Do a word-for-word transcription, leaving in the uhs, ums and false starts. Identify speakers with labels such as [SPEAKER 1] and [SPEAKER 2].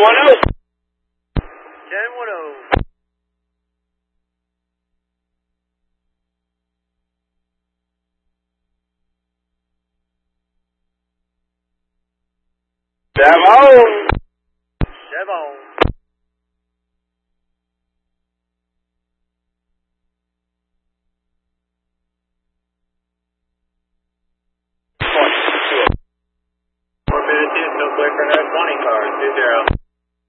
[SPEAKER 1] one oh.
[SPEAKER 2] ten one oh.
[SPEAKER 1] Seven.
[SPEAKER 2] Seven.
[SPEAKER 1] Four minutes in, still clear for another twenty car, two zero.